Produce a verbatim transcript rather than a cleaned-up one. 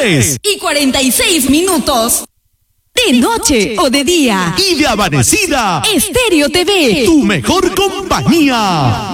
tres y cuarenta y seis minutos. De noche o de día. Y de amanecida. Estéreo T V. Tu mejor compañía.